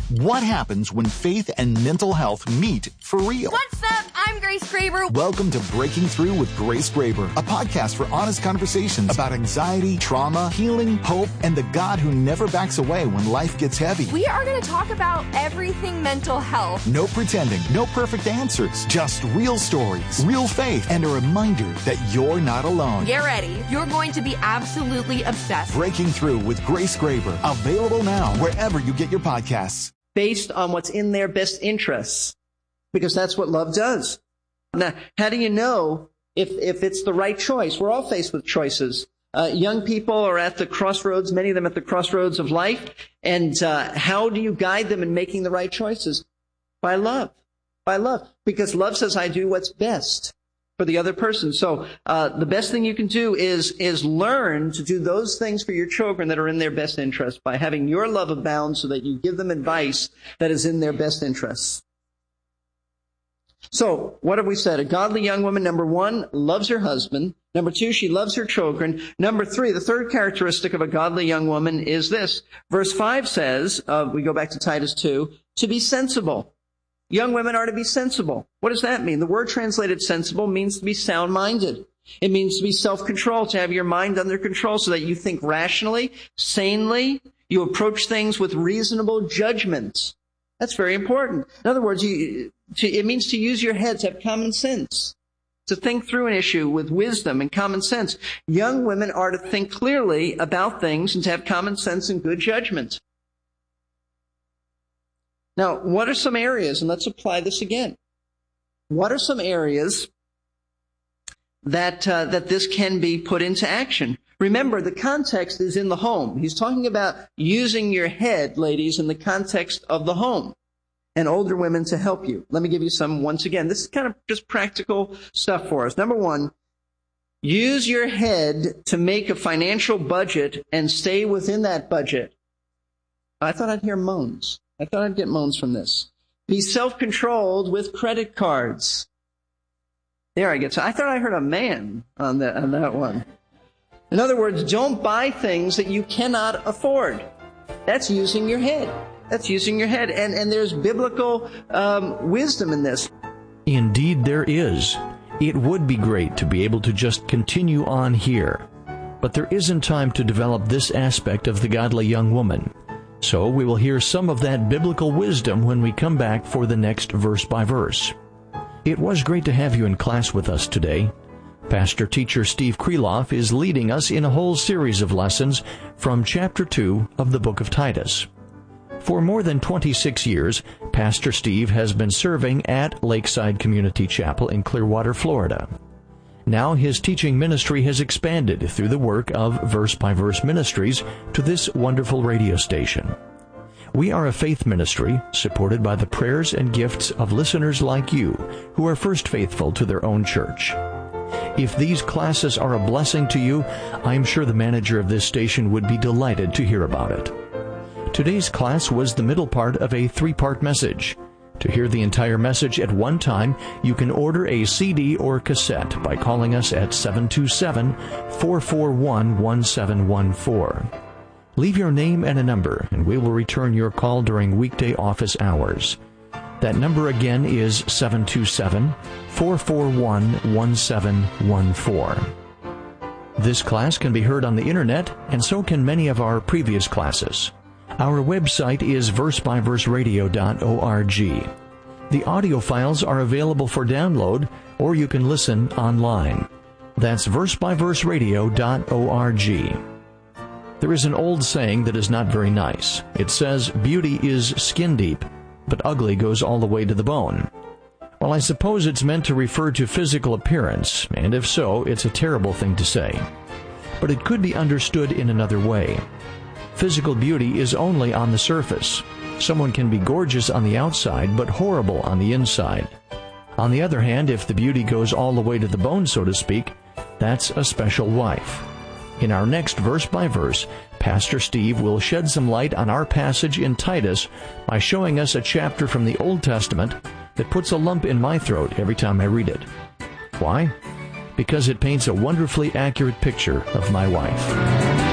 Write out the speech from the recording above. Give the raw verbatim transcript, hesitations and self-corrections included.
What happens when faith and mental health meet for real? What's up? I'm Grace Graber. Welcome to Breaking Through with Grace Graber, a podcast for honest conversations about anxiety, trauma, healing, hope, and the God who never backs away when life gets heavy. We are going to talk about everything mental health. No pretending, no perfect answers, just real stories, real faith, and a reminder that you're not alone. Get ready. You're going to be absolutely obsessed. Breaking Through with Grace Graber, available now wherever you get your podcasts. Based on what's in their best interests, because that's what love does. Now, how do you know if, if it's the right choice? We're all faced with choices. Uh, young people are at the crossroads, many of them at the crossroads of life. And uh, how do you guide them in making the right choices? By love. By love. Because love says, I do what's best for the other person. So uh, the best thing you can do is is learn to do those things for your children that are in their best interest by having your love abound so that you give them advice that is in their best interests. So what have we said? A godly young woman, number one, loves her husband. Number two, she loves her children. Number three, the third characteristic of a godly young woman is this. Verse five says, uh, we go back to Titus two, to be sensible. Young women are to be sensible. What does that mean? The word translated sensible means to be sound-minded. It means to be self-controlled, to have your mind under control so that you think rationally, sanely, you approach things with reasonable judgment. That's very important. In other words, you, to, it means to use your head, to have common sense, to think through an issue with wisdom and common sense. Young women are to think clearly about things and to have common sense and good judgment. Now, what are some areas, and let's apply this again. What are some areas that uh, that this can be put into action? Remember, the context is in the home. He's talking about using your head, ladies, in the context of the home, and older women to help you. Let me give you some once again. This is kind of just practical stuff for us. Number one, use your head to make a financial budget and stay within that budget. I thought I'd hear moans. I thought I'd get moans from this. Be self-controlled with credit cards. There I get. So I thought I heard a man on that, on that one. In other words, don't buy things that you cannot afford. That's using your head. That's using your head. And, and there's biblical um, wisdom in this. Indeed there is. It would be great to be able to just continue on here. But there isn't time to develop this aspect of the godly young woman. So we will hear some of that biblical wisdom when we come back for the next verse by verse. It was great to have you in class with us today. Pastor Teacher Steve Kreloff is leading us in a whole series of lessons from chapter two of the book of Titus. For more than twenty-six years, Pastor Steve has been serving at Lakeside Community Chapel in Clearwater, Florida. Now his teaching ministry has expanded through the work of Verse by Verse Ministries to this wonderful radio station. We are a faith ministry supported by the prayers and gifts of listeners like you who are first faithful to their own church. If these classes are a blessing to you, I am sure the manager of this station would be delighted to hear about it. Today's class was the middle part of a three-part message. To hear the entire message at one time, you can order a C D or cassette by calling us at seven two seven, four four one, one seven one four. Leave your name and a number, and we will return your call during weekday office hours. That number again is seven two seven, four four one, one seven one four. This class can be heard on the Internet, and so can many of our previous classes. Our website is verse by verse radio dot org. The audio files are available for download, or you can listen online. That's verse by verse radio dot org. There is an old saying that is not very nice. It says, beauty is skin deep, but ugly goes all the way to the bone. Well, I suppose it's meant to refer to physical appearance, and if so, it's a terrible thing to say. But it could be understood in another way. Physical beauty is only on the surface. Someone can be gorgeous on the outside, but horrible on the inside. On the other hand, if the beauty goes all the way to the bone, so to speak, that's a special wife. In our next verse by verse, Pastor Steve will shed some light on our passage in Titus by showing us a chapter from the Old Testament that puts a lump in my throat every time I read it. Why? Because it paints a wonderfully accurate picture of my wife.